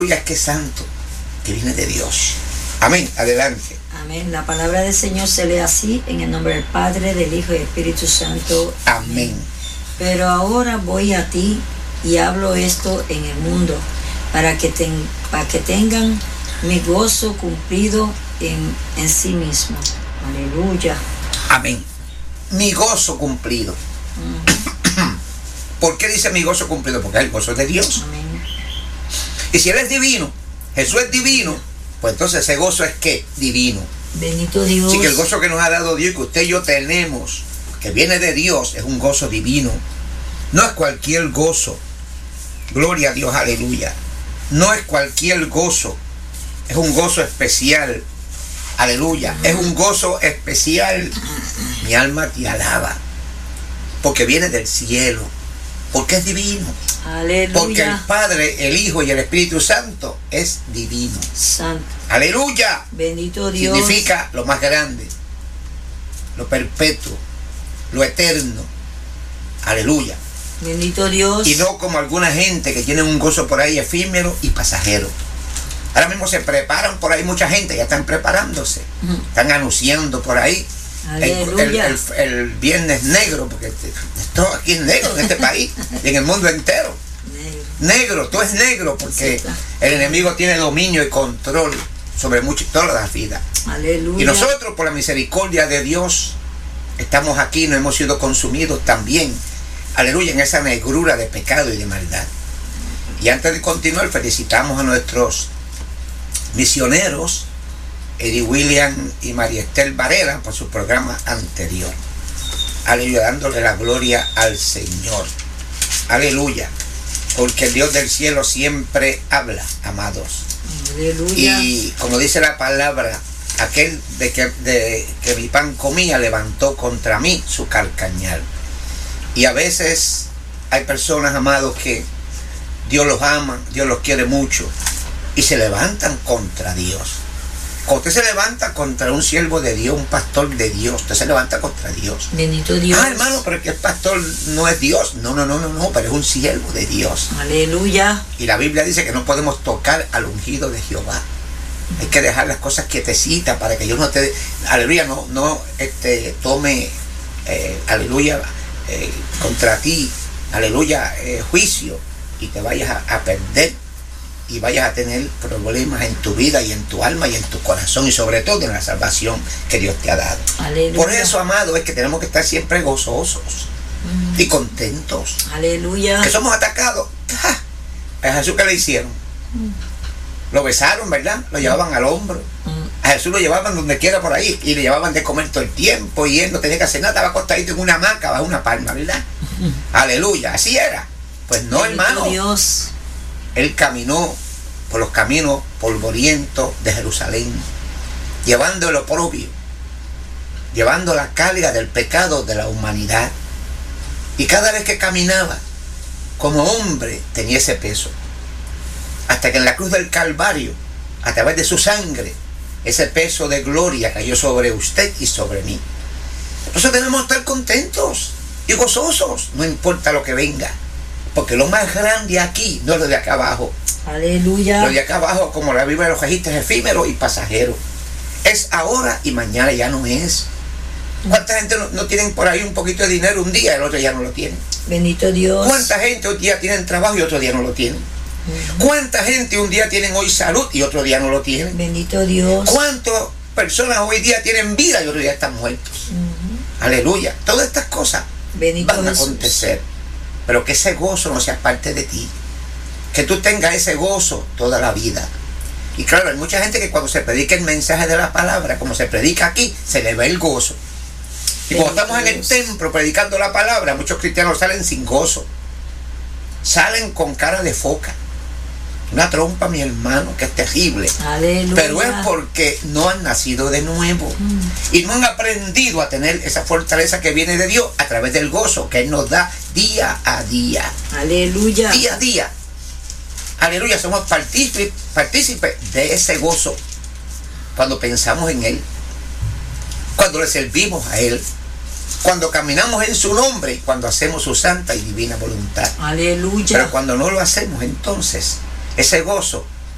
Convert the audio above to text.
aleluya, es que es santo, que viene de Dios. Amén, adelante. Amén. La palabra del Señor se lee así, en el nombre del Padre, del Hijo y del Espíritu Santo. Amén. Pero ahora voy a ti y hablo esto en el mundo, para que tengan mi gozo cumplido en sí mismo. Aleluya. Amén. Mi gozo cumplido. ¿Por qué dice mi gozo cumplido? Porque es el gozo de Dios. Amén. Y si Él es divino, Jesús es divino, pues entonces ese gozo es ¿qué? Divino. Bendito Dios. Así que el gozo que nos ha dado Dios y que usted y yo tenemos, que viene de Dios, es un gozo divino. No es cualquier gozo. Gloria a Dios, aleluya. No es cualquier gozo. Es un gozo especial. Aleluya. Es un gozo especial. Mi alma te alaba. Porque viene del cielo. Porque es divino. Aleluya. Porque el Padre, el Hijo y el Espíritu Santo es divino. Santo. Aleluya. Bendito Dios. Significa lo más grande, lo perpetuo, lo eterno. Aleluya. Bendito Dios. Y no como alguna gente que tiene un gozo por ahí efímero y pasajero. Ahora mismo se preparan por ahí, mucha gente ya están preparándose. Están anunciando por ahí el viernes negro, porque todo aquí es negro en este país y en el mundo entero. Negro, todo es negro, porque el enemigo tiene dominio y control sobre todas las vidas. Aleluya. Y nosotros, por la misericordia de Dios, estamos aquí, no hemos sido consumidos también. Aleluya, en esa negrura de pecado y de maldad. Y antes de continuar, felicitamos a nuestros misioneros, Eddie William y María Estel Varela, por su programa anterior. Aleluya, dándole la gloria al Señor. Aleluya, porque el Dios del cielo siempre habla, amados. Aleluya. Y como dice la palabra, aquel de que mi pan comía levantó contra mí su carcañal. Y a veces hay personas, amados, que Dios los ama, Dios los quiere mucho, y se levantan contra Dios. Cuando usted se levanta contra un siervo de Dios, un pastor de Dios, usted se levanta contra Dios. Bendito Dios. Ah, hermano, pero es que el pastor no es Dios. No, pero es un siervo de Dios. Aleluya. Y la Biblia dice que no podemos tocar al ungido de Jehová. Hay que dejar las cosas quietecitas para que Dios no te, aleluya, no tome, aleluya, contra ti, aleluya, juicio, y te vayas a perder y vayas a tener problemas en tu vida y en tu alma y en tu corazón y sobre todo en la salvación que Dios te ha dado. Aleluya. Por eso, amado, es que tenemos que estar siempre gozosos y contentos. Aleluya. Que somos atacados. A Jesús, ¿qué le hicieron? Lo besaron, ¿verdad? Lo llevaban al hombro. A Jesús lo llevaban donde quiera por ahí y le llevaban de comer todo el tiempo y él no tenía que hacer nada, estaba acostadito en una hamaca bajo una palma, ¿verdad? Aleluya, así era. Pues no, Bendito hermano. Dios. Él caminó por los caminos polvorientos de Jerusalén, llevando el oprobio, llevando la carga del pecado de la humanidad. Y cada vez que caminaba, como hombre, tenía ese peso. Hasta que en la cruz del Calvario, a través de su sangre, ese peso de gloria cayó sobre usted y sobre mí. Entonces tenemos que estar contentos y gozosos, no importa lo que venga. Porque lo más grande aquí no es lo de acá abajo. Aleluya. Lo de acá abajo, como la Biblia los registra, es efímero y pasajero. Es ahora y mañana ya no es. ¿Cuánta gente no tienen por ahí un poquito de dinero un día y el otro día no lo tienen? Bendito Dios. ¿Cuánta gente un día tienen trabajo y otro día no lo tienen? ¿Cuánta gente un día tienen hoy salud y otro día no lo tienen? Bendito Dios. ¿Cuántas personas hoy día tienen vida y otro día están muertos? Aleluya. Todas estas cosas Bendito van a Jesús. acontecer. Pero que ese gozo no sea parte de ti. Que tú tengas ese gozo toda la vida. Y claro, hay mucha gente que cuando se predica el mensaje de la palabra, como se predica aquí, se le ve el gozo. Y cuando estamos en el templo predicando la palabra, muchos cristianos salen sin gozo. Salen con cara de foca. Una trompa, mi hermano, que es terrible. Aleluya. Pero es porque no han nacido de nuevo. Y no han aprendido a tener esa fortaleza que viene de Dios a través del gozo que Él nos da día a día. Aleluya. Día a día. Aleluya, somos partícipes de ese gozo cuando pensamos en Él, cuando le servimos a Él, cuando caminamos en su nombre y cuando hacemos su santa y divina voluntad. Aleluya. Pero cuando no lo hacemos, entonces ese gozo